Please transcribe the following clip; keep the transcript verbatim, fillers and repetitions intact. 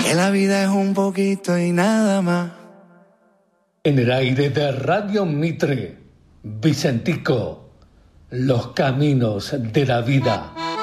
que la vida es un poquito y nada más. En el aire de Radio Mitre, Vicentico, los caminos de la vida.